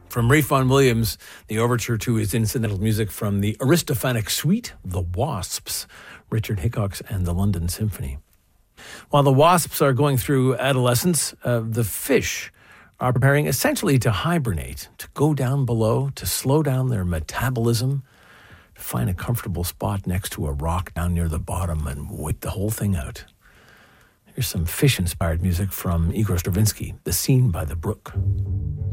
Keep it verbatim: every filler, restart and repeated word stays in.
From Ralph Vaughan Williams, the overture to his incidental music from the Aristophanic Suite, The Wasps, Richard Hickox and the London Symphony. While the wasps are going through adolescence, uh, the fish are preparing essentially to hibernate, to go down below, to slow down their metabolism, to find a comfortable spot next to a rock down near the bottom and wait the whole thing out. Here's some fish-inspired music from Igor Stravinsky, The Scene by the Brook.